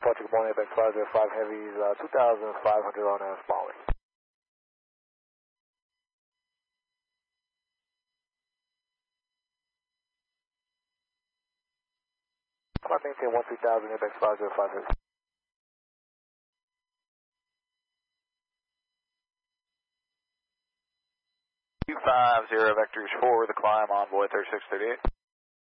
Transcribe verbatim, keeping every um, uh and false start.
Departure, good morning, Apex five zero five Heavies, uh, two thousand five hundred on uh, Smalley. I'm going to maintain one three thousand, Apex five zero five Heavies. two five zero vectors four, the climb, envoy thirty-six thirty-eight.